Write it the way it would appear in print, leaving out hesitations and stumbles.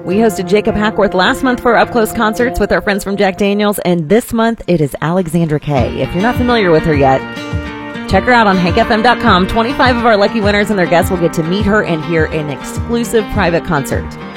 We hosted Jacob Hackworth last month for up-close concerts with our friends from Jack Daniels, and this month it is Alexandra Kay. If you're not familiar with her yet, check her out on hankfm.com. 25 of our lucky winners and their guests will get to meet her and hear an exclusive private concert.